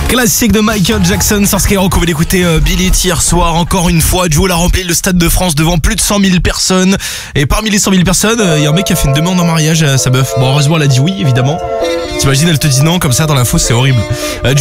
Classique de Michael Jackson sur Skyrock. On vient d'écouter Billie hier soir. Encore une fois, Joe l'a rempli le Stade de France devant plus de 100 000 personnes. Et parmi les 100 000 personnes, il y a un mec qui a fait une demande en mariage à sa meuf. Bon, heureusement, elle a dit oui, évidemment. T'imagines, elle te dit non comme ça dans l'info, c'est horrible.